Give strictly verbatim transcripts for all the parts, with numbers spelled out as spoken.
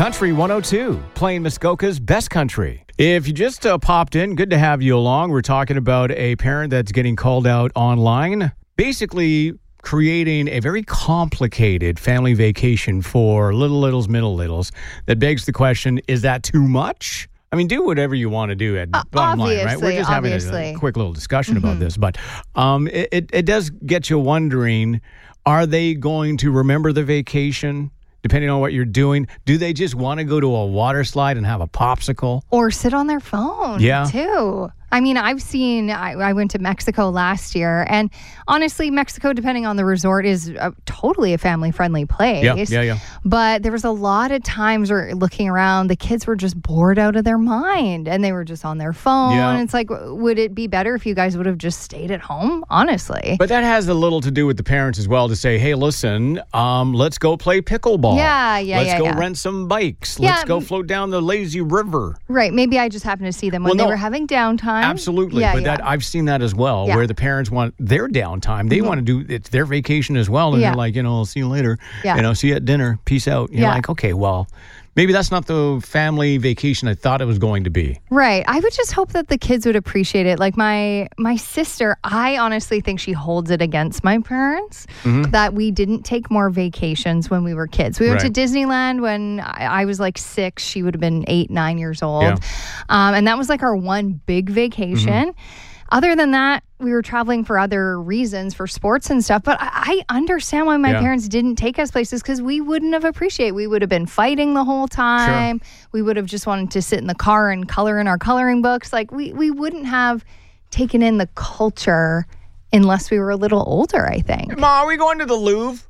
Country one oh two, playing Muskoka's Best Country. If you just uh, popped in, good to have you along. We're talking about a parent that's getting called out online, basically creating a very complicated family vacation for little littles, middle littles. That begs the question, is that too much? I mean, do whatever you want to do at uh, bottom line, right? We're just obviously. having a, a quick little discussion mm-hmm. about this, but um, it, it, it does get you wondering, are they going to remember the vacation? Depending on what you're doing, do they just want to go to a water slide and have a popsicle? Or sit on their phone, yeah. too. I mean, I've seen, I, I went to Mexico last year, and honestly, Mexico, depending on the resort, is a, totally a family-friendly place. Yeah, yeah, yeah. But there was a lot of times where looking around, the kids were just bored out of their mind, and they were just on their phone. Yeah. It's like, would it be better if you guys would have just stayed at home? Honestly. But that has a little to do with the parents as well, to say, hey, listen, um, let's go play pickleball. Yeah, yeah, Let's yeah, go yeah. rent some bikes. Yeah. Let's go float down the lazy river. Right. Maybe I just happened to see them when Well, they no. were having downtime. Absolutely. Yeah, but yeah. that I've seen that as well, Yeah. where the parents want their downtime. They Mhm. want to do, it's their vacation as well. And Yeah. they're like, you know, I'll see you later. Yeah. You know, see you at dinner. Peace out. You're Yeah. like, okay, well, maybe that's not the family vacation I thought it was going to be. Right. I would just hope that the kids would appreciate it. Like my my sister, I honestly think she holds it against my parents Mm-hmm. that we didn't take more vacations when we were kids. We went Right. to Disneyland when I, I was like six. She would have been eight, nine years old. Yeah. Um, and that was like our one big vacation. Mm-hmm. Other than that, we were traveling for other reasons, for sports and stuff. But I, I understand why my Yeah. parents didn't take us places, because we wouldn't have appreciated. We would have been fighting the whole time. We would have just wanted to sit in the car and color in our coloring books. Like we, we wouldn't have taken in the culture unless we were a little older, I think. Ma, are we going to the Louvre?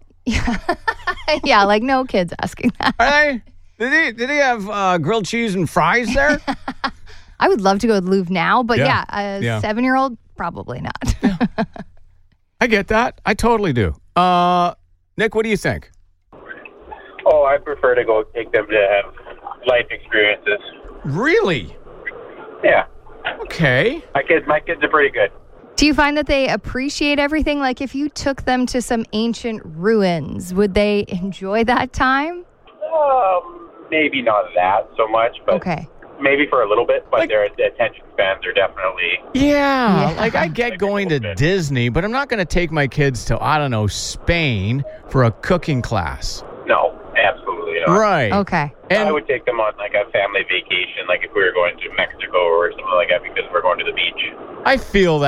Yeah, like no kids asking that. Are they? Did they, did they have uh, grilled cheese and fries there? I would love to go to the Louvre now, but Yeah. yeah, a Yeah. seven-year-old, probably not. I get that. I totally do. Uh, Nick, what do you think? Oh, I prefer to go take them to have life experiences. Really? Yeah, Okay. my kids, my kids are pretty good. Do you find that they appreciate everything? Like if you took them to some ancient ruins, would they enjoy that time? Um, maybe not that so much, but Okay. maybe for a little bit. But Like- their attention spans are definitely. Yeah, Yeah. like I get going to Disney, but I'm not going to take my kids to, I don't know, Spain for a cooking class. No, absolutely not. Right. Okay. And I would take them on like a family vacation, like if we were going to Mexico or something like that, because we're going to the beach. I feel that.